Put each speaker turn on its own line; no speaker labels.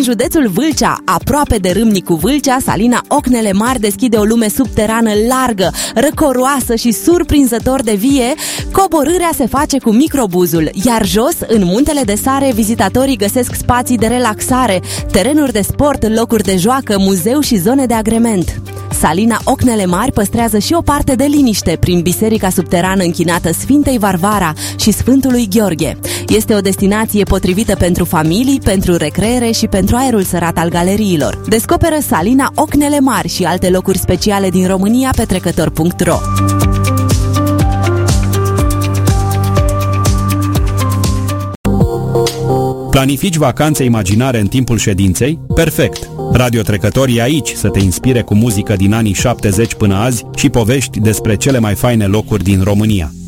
În județul Vâlcea, aproape de Râmnicu Vâlcea, Salina Ocnele Mari deschide o lume subterană largă, răcoroasă și surprinzător de vie. Coborârea se face cu microbuzul, iar jos, în Muntele de Sare, vizitatorii găsesc spații de relaxare, terenuri de sport, locuri de joacă, muzeu și zone de agrement. Salina Ocnele Mari păstrează și o parte de liniște prin biserica subterană închinată Sfintei Varvara și Sfântului Gheorghe. Este o destinație potrivită pentru familii, pentru recreere și pentru aerul sărat al galeriilor. Descoperă Salina Ocnele Mari și alte locuri speciale din România pe trecător.ro.
Planifici vacanțe imaginare în timpul ședinței? Perfect! Radio Trecător e aici să te inspire cu muzică din anii 70 până azi și povești despre cele mai faine locuri din România.